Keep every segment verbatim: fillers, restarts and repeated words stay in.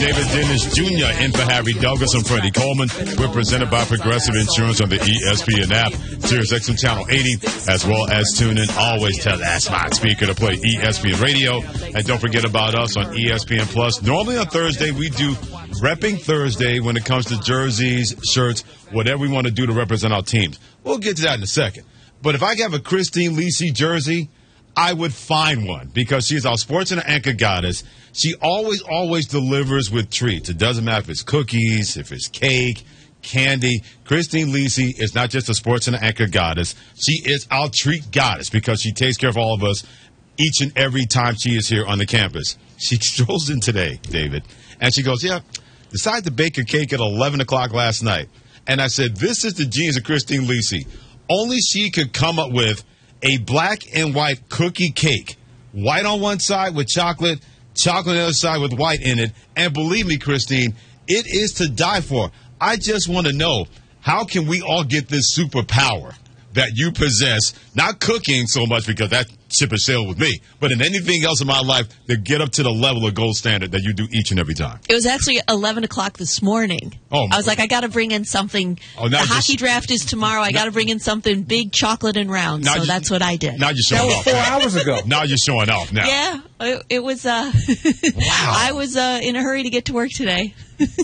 David Dennis Junior in for Harry Douglas and Freddie Coleman. We're presented by Progressive Insurance on the E S P N app, Sirius X M Channel eighty, as well as tune in. Always tell that smart speaker to play E S P N Radio. And don't forget about us on E S P N Plus. Normally on Thursday, we do Repping Thursday when it comes to jerseys, shirts, whatever we want to do to represent our teams. We'll get to that in a second. But if I have a Christine Lisi jersey, I would find one because she's our sports and anchor goddess. She always, always delivers with treats. It doesn't matter if it's cookies, if it's cake, candy. Christine Lisi is not just a sports and anchor goddess. She is our treat goddess because she takes care of all of us each and every time she is here on the campus. She strolls in today, David, and she goes, yeah, decided to bake a cake at eleven o'clock last night. And I said, this is the genius of Christine Lisi. Only she could come up with a black and white cookie cake. White on one side with chocolate, chocolate on the other side with white in it. And believe me, Christine, it is to die for. I just want to know, how can we all get this superpower that you possess, not cooking so much because that ship has sailed with me, but in anything else in my life to get up to the level of gold standard that you do each and every time? It was actually eleven o'clock this morning. Oh, I was like, I got to bring in something. Oh, the just, hockey draft is tomorrow. I got to bring in something big, chocolate and round. So just, that's what I did. Now you're showing that was off. four Now. hours ago. Now you're showing off. Now. Yeah, it, it was. Uh, wow. I was uh, in a hurry to get to work today.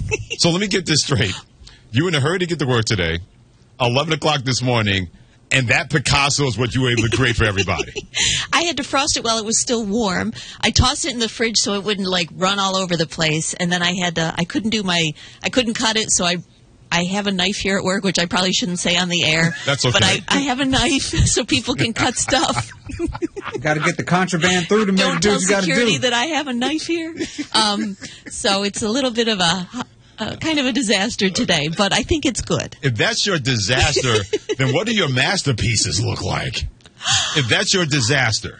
So let me get this straight. You were in a hurry to get to work today, eleven o'clock this morning, and that Picasso is what you were able to create for everybody. I had to frost it while it was still warm. I tossed it in the fridge so it wouldn't like run all over the place, and then I had to. I couldn't do my. I couldn't cut it, so I. I have a knife here at work, which I probably shouldn't say on the air. That's okay. But I, I have a knife so people can cut stuff. Got to get the contraband through to make Don't do tell what you got to security do. that I have a knife here. Um, so it's a little bit of a. Uh, kind of a disaster today, but I think it's good. If that's your disaster, then what do your masterpieces look like? If that's your disaster.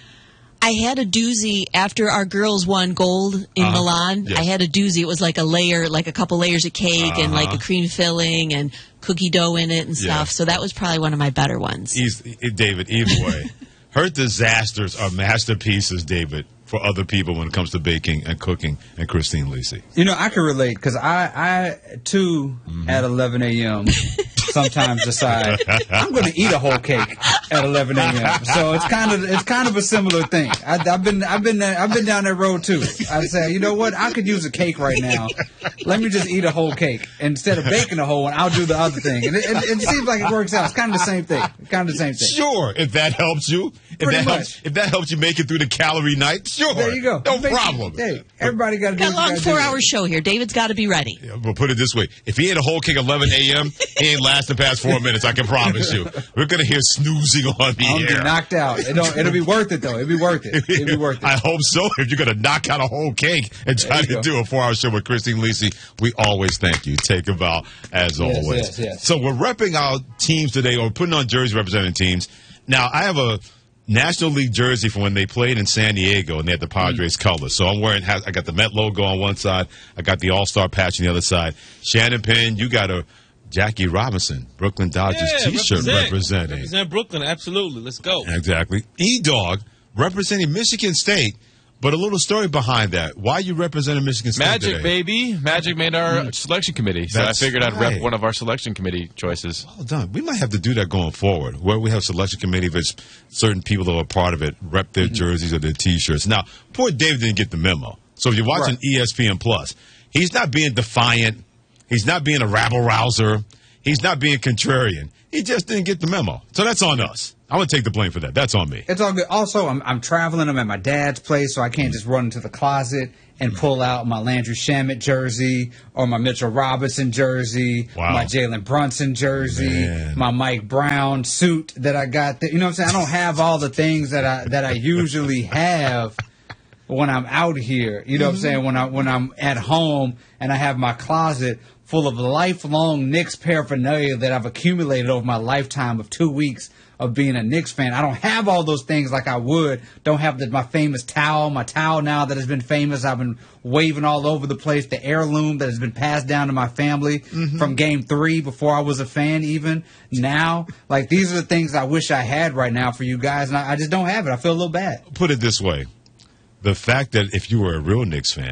I had a doozy after our girls won gold in uh-huh. Milan. Yes. I had a doozy. It was like a layer, like a couple layers of cake uh-huh. and like a cream filling and cookie dough in it and stuff. Yeah. So that was probably one of my better ones. He's, David, either way, her disasters are masterpieces, David, for other people when it comes to baking and cooking, and Christine Lisi. You know, I can relate because I, I too, mm-hmm. at eleven a.m. sometimes decide I'm going to eat a whole cake at eleven a.m. So it's kind of it's kind of a similar thing. I, I've been I've been I've been down that road too. I say, you know what? I could use a cake right now. Let me just eat a whole cake instead of baking a whole one. I'll do the other thing, and it, it, it seems like it works out. It's kind of the same thing. Kind of the same thing. Sure, if that helps you, if Pretty that much. helps, if that helps you make it through the calorie night, sure. There you go. No Make, problem. Hey, everybody got to do. Got a long four-hour show here. David's got to be ready. Yeah, we'll put it this way: if he ate a whole cake at eleven a.m., he ain't lasting past four minutes. I can promise you. We're gonna hear snoozing on the I'll air. be knocked out. It don't, it'll be worth it though. It'll be worth it. It'll be worth it. I hope so. If you're gonna knock out a whole cake and try to go. do a four-hour show with Christine Lisi, we always thank you. Take a bow as Yes, always. yes, yes. So we're repping our teams today, or putting on jerseys representing teams. Now I have a National League jersey from when they played in San Diego and they had the Padres mm. colors. So I'm wearing, I got the Met logo on one side. I got the All-Star patch on the other side. Shannon Penn, you got a Jackie Robinson, Brooklyn Dodgers yeah, T-shirt represent. representing. Represent Brooklyn, absolutely. Let's go. Exactly. E-Dog representing Michigan State. But a little story behind that. Why are you representing Michigan State Magic, today? baby. Magic made our Mm. selection committee. So That's I figured I'd right. rep one of our selection committee choices. Well done. We might have to do that going forward, where we have selection committee, if it's certain people that are part of it, rep their mm-hmm. jerseys or their T-shirts. Now, poor David didn't get the memo. So if you're watching right. E S P N Plus, he's not being defiant. He's not being a rabble-rouser. He's not being contrarian. He just didn't get the memo. So that's on us. I'm going to take the blame for that. That's on me. It's all good. Also, I'm, I'm traveling. I'm at my dad's place, so I can't just run into the closet and pull out my Landry Shamet jersey or my Mitchell Robinson jersey, wow. my Jalen Brunson jersey, Man. my Mike Brown suit that I got. There. You know what I'm saying? I don't have all the things that I that I usually have when I'm out here. You know what I'm saying? When I when I'm at home and I have my closet full of lifelong Knicks paraphernalia that I've accumulated over my lifetime of two weeks of being a Knicks fan. I don't have all those things like I would. Don't have the, my famous towel, my towel now that has been famous. I've been waving all over the place. The heirloom that has been passed down to my family mm-hmm. from game three before I was a fan even. Now, like these are the things I wish I had right now for you guys, and I, I just don't have it. I feel a little bad. Put it this way. The fact that if you were a real Knicks fan,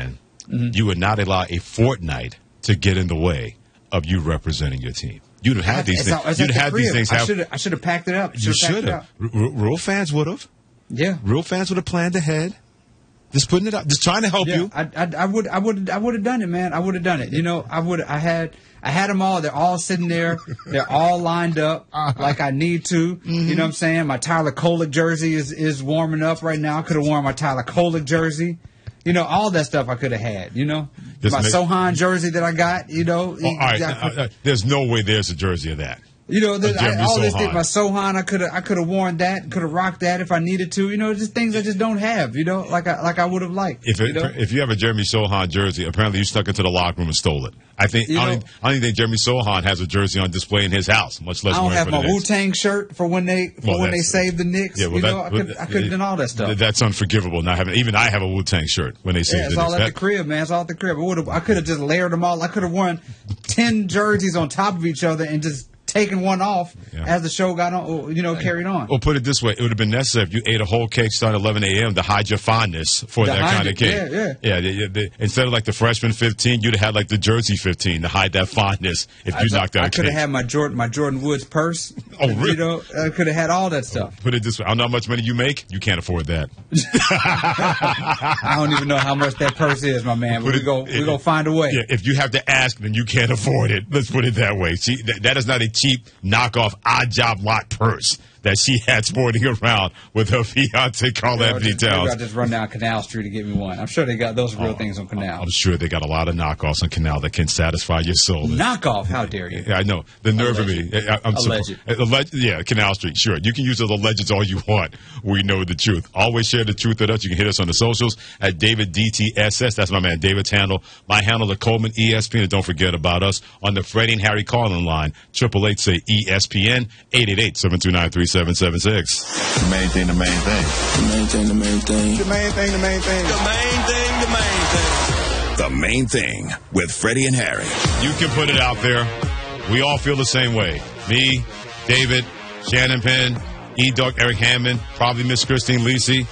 Mm-hmm. you would not allow a fortnight to get in the way of you representing your team. You'd have had these It's things. not- it's You'd at the have these crib. things I happen. should have. I should have packed it up. You Should've packed should it have. up. R- r- real fans would have. Yeah. Real fans would have planned ahead. Just putting it up. Just trying to help Yeah, you. I, I, I would, I would, I would have done it, man. I would have done it. You know, I would. I had, I had them all. They're all sitting there. They're all lined up like I need to. You know what I'm saying? My Tyler Kolek jersey is is warming up right now. I could have worn my Tyler Kolek jersey. You know, all that stuff I could have had. You know, Just my make- Sohan jersey that I got. You know, Oh, all right. I uh, could- uh, there's no way there's a jersey of that. You know, the, Of Jeremy I, all this Sohan. thing, my Sohan, I could have, I could have worn that, could have rocked that if I needed to. You know, just things I just don't have. You know, like I, like I would have liked. If you it, know? if you have a Jeremy Sohan jersey, apparently you stuck into the locker room and stole it. I think You I, know- don't, I don't even think Jeremy Sohan has a jersey on display in his house, much less I don't wearing have for my the Wu Knicks. Tang shirt for when they for Well, when they that's- saved the Knicks. Yeah, well, you that- know, I could I could have done all that stuff. That's unforgivable. Not having even I have a Wu Tang shirt when they say Yeah, it's the all Knicks. at That- the crib, man. It's all at the crib. I would have. I could have just layered them all. I could have worn ten jerseys on top of each other and just taken one off Yeah. as the show got on. You know, carried on. Or put it this way, it would have been necessary if you ate a whole cake starting at eleven a.m. to hide your fondness for To that hide kind it, of cake. yeah, yeah. the- the- the- instead of like the freshman fifteen, you'd have had like the jersey fifteen to hide that fondness if you I, knocked out I a could cake. have had my Jordan my Jordan Woods purse. Oh, really? You know, I could have had all that stuff. Put it this way, I don't know how much money you make. You can't afford that. I don't even know how much that purse is, my man. But Put we it- go we gonna find a way. Yeah, if you have to ask, then you can't afford it. Let's put it that way. She, that, that is not a cheap knockoff odd job lot purse that she had sporting around with her fiance Carl I'll Anthony just, maybe Towns. I'll just run down Canal Street to get me one. I'm sure they got those real things on Canal. I'm sure they got a lot of knockoffs on Canal that can satisfy your soul. Knockoff? How dare you? Yeah, I know. The nerve of Alleged. me. I, I'm Alleged. surprised. Alleged. Yeah, Canal Street. Sure. You can use those allegeds all you want. We know the truth. Always share the truth with us. You can hit us on the socials at David D T S S. That's my man David's handle. My handle is Coleman E S P N. And don't forget about us on the Freddie and Harry calling line. Triple eight say E S P N eight eight eight seven two nine three seven seven six. The main thing, the main thing. The main thing, the main thing. The main thing, the main thing. The main thing, the main thing. The Main Thing with Freddie and Harry. You can put it out there. We all feel the same way. Me, David, Shannon Penn, E. Doug, Eric Hammond, probably Miss Christine Lisi.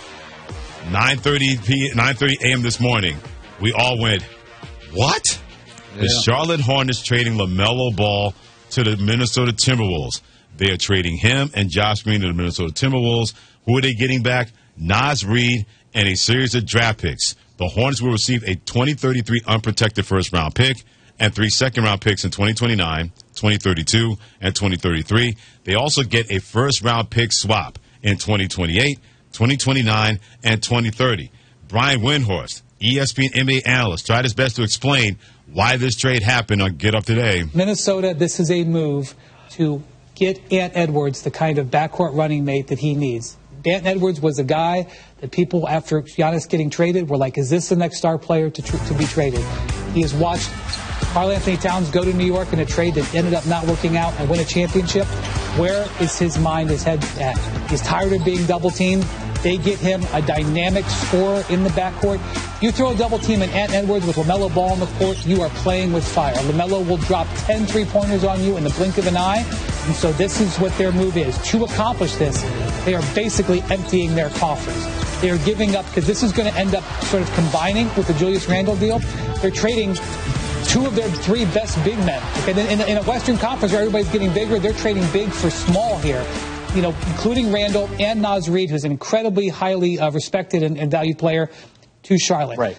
nine thirty p. nine thirty a.m. this morning. We all went, what? The Yeah. Charlotte Hornets trading LaMelo Ball to the Minnesota Timberwolves. They are trading him and Josh Green to the Minnesota Timberwolves. Who are they getting back? Nas Reed and a series of draft picks. The Hornets will receive a twenty thirty-three unprotected first-round pick and three second-round picks in twenty twenty-nine, twenty thirty-two, and twenty thirty-three. They also get a first-round pick swap in twenty twenty-eight, twenty twenty-nine, and twenty thirty. Brian Windhorst, E S P N N B A analyst, tried his best to explain why this trade happened on Get Up Today. Minnesota, this is a move to get Ant Edwards the kind of backcourt running mate that he needs. Ant Edwards was a guy that people, after Giannis getting traded, were like, is this the next star player to, tr- to be traded? He has watched Karl Anthony Towns go to New York in a trade that ended up not working out and win a championship. Where is his mind, his head at? He's tired of being double teamed. They get him a dynamic scorer in the backcourt. You throw a double team in Ant Edwards with LaMelo Ball on the court, you are playing with fire. LaMelo will drop ten three-pointers on you in the blink of an eye. And so this is what their move is. To accomplish this, they are basically emptying their coffers. They are giving up, because this is going to end up sort of combining with the Julius Randle deal. They're trading two of their three best big men. Okay, in, in a Western Conference where everybody's getting bigger, they're trading big for small here. You know, including Randall and Nas Reed, who's an incredibly highly uh, respected and, and valued player, to Charlotte. Right.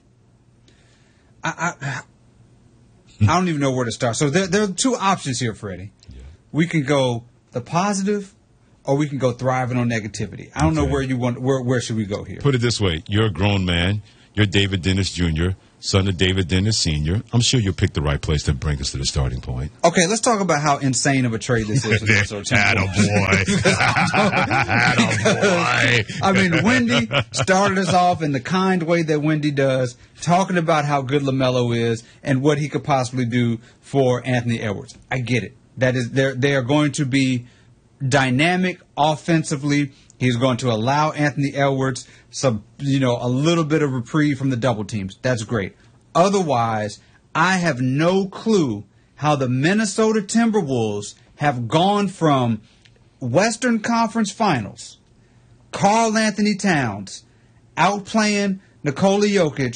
I, I, I don't even know where to start. So there, there are two options here, Freddie. Yeah. We can go the positive, or we can go thriving on negativity. I don't Okay. know where you want. Where where should we go here? Put it this way. You're a grown man. You're David Dennis Junior, son of David Dennis Senior I'm sure you'll pick the right place to bring us to the starting point. Okay, let's talk about how insane of a trade this is. For the Minnesota Timberwolves. Attaboy. I mean, Wendy started us off in the kind way that Wendy does, talking about how good LaMelo is and what he could possibly do for Anthony Edwards. I get it. That is, they're, they are going to be dynamic offensively. He's going to allow Anthony Edwards some, you know, a little bit of reprieve from the double teams. That's great. Otherwise, I have no clue how the Minnesota Timberwolves have gone from Western Conference Finals, Karl Anthony Towns outplaying Nikola Jokic,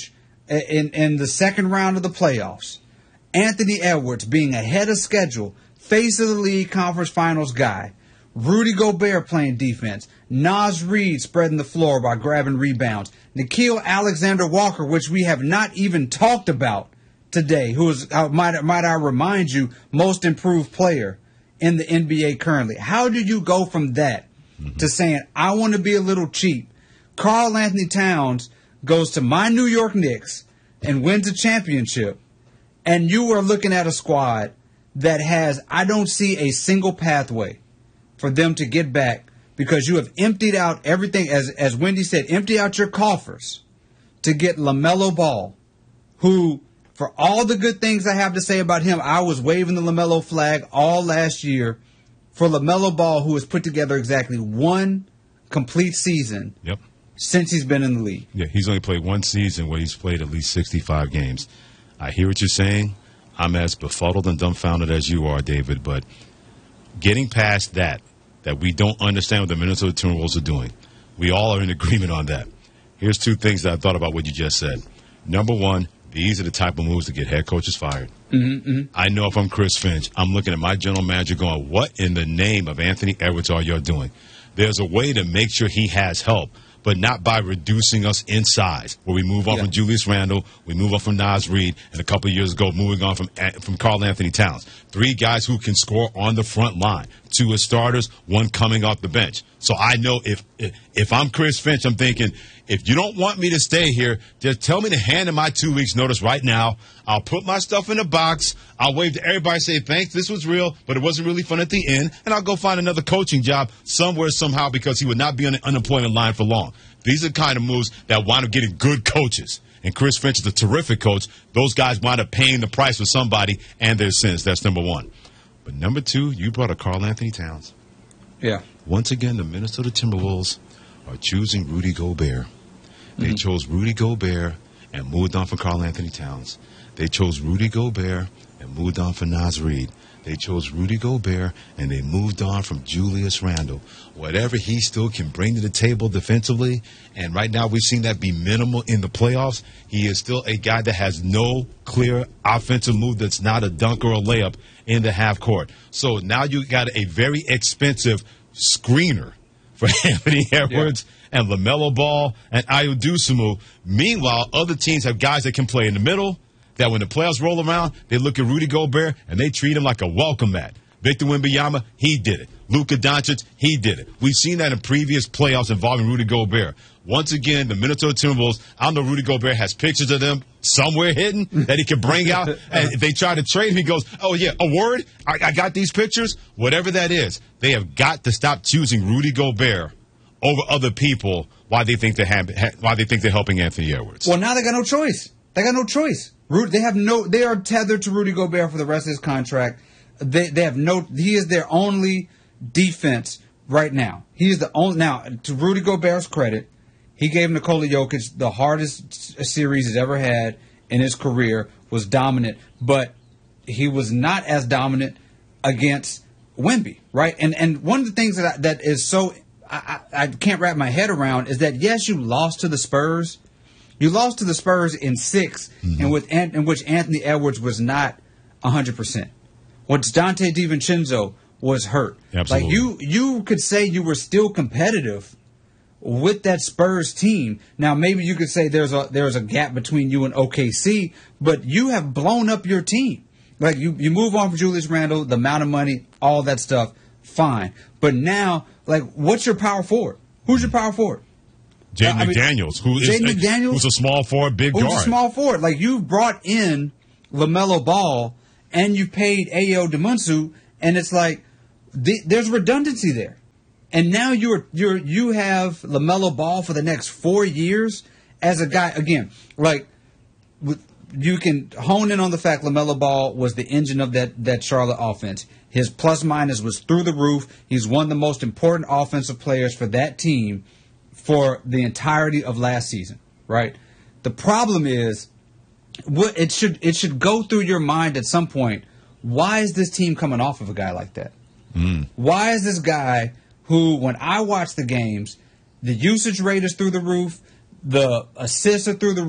in, in the second round of the playoffs, Anthony Edwards being ahead of schedule, face of the league conference finals guy, Rudy Gobert playing defense, Naz Reid spreading the floor by grabbing rebounds, Nickeil Alexander-Walker, which we have not even talked about today, who is, uh, might, might I remind you, most improved player in the N B A currently. How do you go from that mm-hmm. to saying, I want to be a little cheap? Karl Anthony Towns goes to my New York Knicks and wins a championship, and you are looking at a squad that has, I don't see a single pathway for them to get back because you have emptied out everything, as as Wendy said, empty out your coffers to get LaMelo Ball, who, for all the good things I have to say about him, I was waving the LaMelo flag all last year for LaMelo Ball, who has put together exactly one complete season yep. since he's been in the league. Yeah, he's only played one season where he's played at least sixty-five games. I hear what you're saying. I'm as befuddled and dumbfounded as you are, David, but getting past that, that we don't understand what the Minnesota Timberwolves are doing, we all are in agreement on that. Here's two things that I thought about what you just said. Number one, these are the type of moves that get head coaches fired. Mm-hmm, mm-hmm. I know if I'm Chris Finch, I'm looking at my general manager going, what in the name of Anthony Edwards are you doing? There's a way to make sure he has help, but not by reducing us in size, where we move on yeah. from Julius Randle, we move on from Naz Reid, and a couple of years ago, moving on from from Karl Anthony Towns. Three guys who can score on the front line. Two as starters, one coming off the bench. So I know if if I'm Chris Finch, I'm thinking, if you don't want me to stay here, just tell me to hand in my two weeks' notice right now. I'll put my stuff in a box. I'll wave to everybody, say, thanks, this was real, but it wasn't really fun at the end, and I'll go find another coaching job somewhere, somehow, because he would not be on the unemployment line for long. These are the kind of moves that wind up getting good coaches. And Chris Finch is a terrific coach. Those guys wind up paying the price for somebody and their sins. That's number one. But number two, you brought up Karl Anthony Towns. Yeah. Once again, the Minnesota Timberwolves are choosing Rudy Gobert. They mm-hmm. chose Rudy Gobert and moved on for Karl Anthony Towns. They chose Rudy Gobert and moved on for Naz Reid. They chose Rudy Gobert, and they moved on from Julius Randle. Whatever he still can bring to the table defensively, and right now we've seen that be minimal in the playoffs, he is still a guy that has no clear offensive move that's not a dunk or a layup in the half court. So now you got a very expensive screener for Anthony Edwards yeah. and LaMelo Ball and Ayo Dosunmu. Meanwhile, other teams have guys that can play in the middle, that when the playoffs roll around, they look at Rudy Gobert and they treat him like a welcome mat. Victor Wembanyama, he did it. Luka Doncic, he did it. We've seen that in previous playoffs involving Rudy Gobert. Once again, the Minnesota Timberwolves, I know Rudy Gobert has pictures of them somewhere hidden that he can bring out. And if they try to trade him, he goes, oh, yeah, a word? I, I got these pictures? Whatever that is, they have got to stop choosing Rudy Gobert over other people while they think they're, ha- while they think they're helping Anthony Edwards. Well, now they got no choice. They got no choice. They have no. They are tethered to Rudy Gobert for the rest of his contract. They they have no. He is their only defense right now. He is the only. Now, to Rudy Gobert's credit, he gave Nikola Jokic the hardest series he's ever had in his career. Was dominant, but he was not as dominant against Wemby, right? And and one of the things that I, that is so I, I I can't wrap my head around is that yes, you lost to the Spurs. You lost to the Spurs in six, mm-hmm. in, with, in which Anthony Edwards was not one hundred percent. Which Dante DiVincenzo was hurt. Absolutely. Like you, you could say you were still competitive with that Spurs team. Now, maybe you could say there's a there's a gap between you and O K C, but you have blown up your team. Like you, you move on from Julius Randle, the amount of money, all that stuff, fine. But now, like, what's your power forward? Who's your power forward? Jaden I mean, McDaniels, who is Jaden a, McDaniels, who's a small forward, big who's guard. a small forward. Like, you brought in LaMelo Ball, and you paid Ayo Dosunmu, and it's like, the, there's redundancy there. And now you're you're you have LaMelo Ball for the next four years as a guy, again, like, with, you can hone in on the fact LaMelo Ball was the engine of that, that Charlotte offense. His plus minus was through the roof. He's one of the most important offensive players for that team for the entirety of last season, right? The problem is, what it should it should go through your mind at some point, why is this team coming off of a guy like that? Mm. Why is this guy who, when I watch the games, the usage rate is through the roof, the assists are through the roof,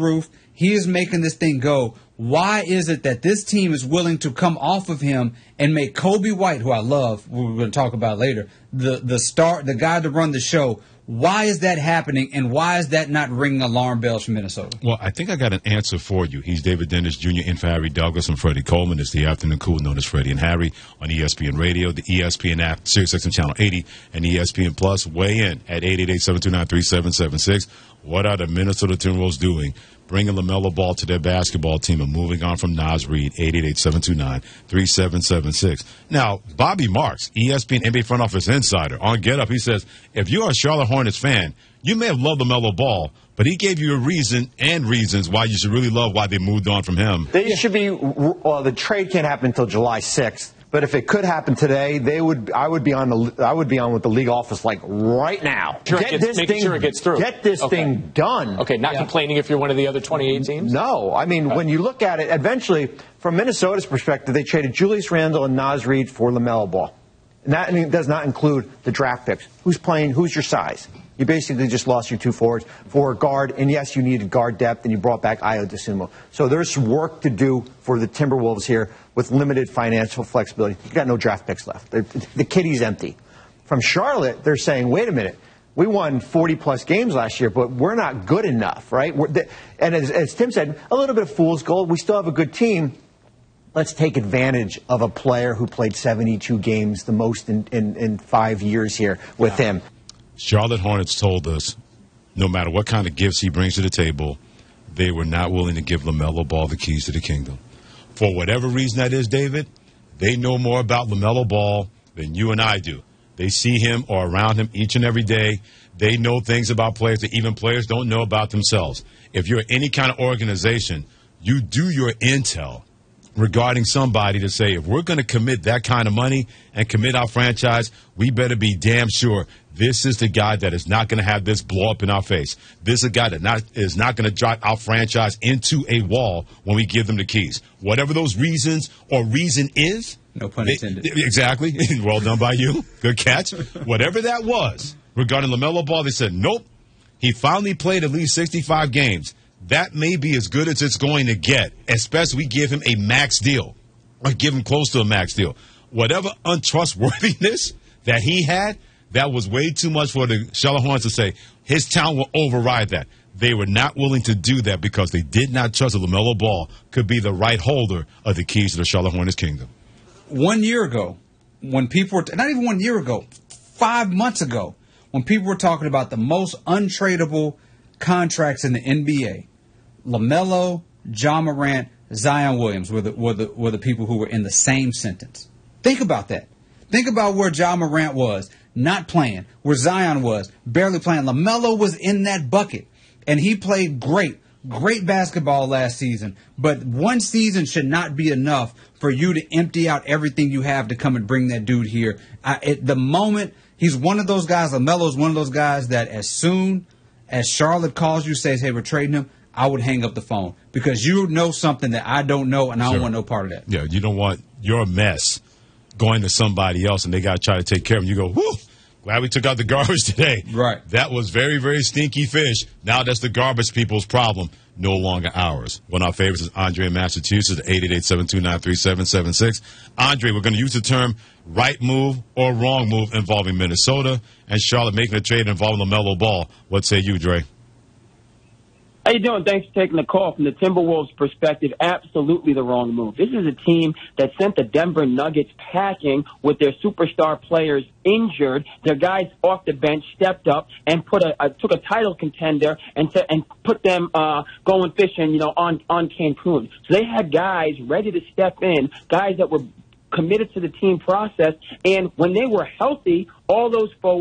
He is making this thing go. Why is it that this team is willing to come off of him and make Kobe White, who I love, who we're going to talk about later, the the star, the guy to run the show? Why is that happening, and why is that not ringing alarm bells from Minnesota? Well, I think I got an answer for you. He's David Dennis Junior in for Harry Douglas and Freddie Coleman. It's the afternoon cool known as Freddie and Harry on E S P N Radio, the E S P N app, SiriusXM Channel eighty, and E S P N Plus. Weigh in at eight eight eight, seven two nine, three seven seven six. What are the Minnesota Timberwolves doing? Bringing LaMelo Ball to their basketball team and moving on from Naz Reid, eight eight eight, seven two nine, three seven seven six. Now, Bobby Marks, E S P N N B A front office insider, on Get Up, he says, if you're a Charlotte Hornets fan, you may have loved LaMelo Ball, but he gave you a reason and reasons why you should really love why they moved on from him. They should be, well, the trade can't happen until July sixth. But if it could happen today, they would. I would be on the. I would be on with the league office like right now. Sure get it gets, this making thing. Sure it gets through. Get this okay. thing done. Okay, not yeah. complaining if you're one of the other twenty-eight teams. No, I mean okay. when you look at it, eventually, from Minnesota's perspective, they traded Julius Randle and Naz Reid for LaMelo Ball, and that I mean, does not include the draft picks. Who's playing? Who's your size? You basically just lost your two forwards for a guard, and yes, you needed guard depth, and you brought back Ayo Dosunmu. So there's work to do for the Timberwolves here with limited financial flexibility. You got no draft picks left. The, the kitty's empty. From Charlotte, they're saying, wait a minute, we won forty-plus games last year, but we're not good enough, right? We're, and as, as Tim said, a little bit of fool's gold. We still have a good team. Let's take advantage of a player who played seventy-two games, the most in, in, in five years here with yeah. him. Charlotte Hornets told us no matter what kind of gifts he brings to the table, they were not willing to give LaMelo Ball the keys to the kingdom. For whatever reason that is, David, they know more about LaMelo Ball than you and I do. They see him or around him each and every day. They know things about players that even players don't know about themselves. If you're any kind of organization, you do your intel regarding somebody to say, if we're going to commit that kind of money and commit our franchise, we better be damn sure this is the guy that is not going to have this blow up in our face. This is a guy that not, is not going to drive our franchise into a wall when we give them the keys. Whatever those reasons or reason is. No pun intended. They, exactly. Well done by you. Good catch. Whatever that was regarding LaMelo Ball, they said, nope. He finally played at least sixty-five games. That may be as good as it's going to get, especially we give him a max deal or give him close to a max deal. Whatever untrustworthiness that he had, that was way too much for the Charlotte Hornets to say his talent will override that. They were not willing to do that because they did not trust that LaMelo Ball could be the right holder of the keys to the Charlotte Hornets kingdom. One year ago, when people were, not even one year ago, five months ago, when people were talking about the most untradeable contracts in the N B A, LaMelo, Ja Morant, Zion Williams were the, were the were the people who were in the same sentence. Think about that. Think about where Ja Morant was, not playing, where Zion was, barely playing. LaMelo was in that bucket, and he played great, great basketball last season. But one season should not be enough for you to empty out everything you have to come and bring that dude here. I, at the moment, he's one of those guys, LaMelo's one of those guys that as soon as Charlotte calls you, says, hey, we're trading him, I would hang up the phone because you know something that I don't know, and I sure. don't want no part of that. Yeah, you don't want your mess going to somebody else, and they got to try to take care of them. You go, whoo, glad we took out the garbage today. Right. That was very, very stinky fish. Now that's the garbage people's problem, no longer ours. One of our favorites is Andre in Massachusetts, eight eight eight, seven two nine, three seven seven six. Andre, we're going to use the term right move or wrong move involving Minnesota and Charlotte making a trade involving LaMelo Ball. What say you, Dre? How you doing? Thanks for taking the call. From the Timberwolves' perspective, absolutely the wrong move. This is a team that sent the Denver Nuggets packing with their superstar players injured. Their guys off the bench stepped up and put a, a took a title contender and t- and put them uh, going fishing, you know, on on Cancun. So they had guys ready to step in, guys that were committed to the team process, and when they were healthy, all those forwards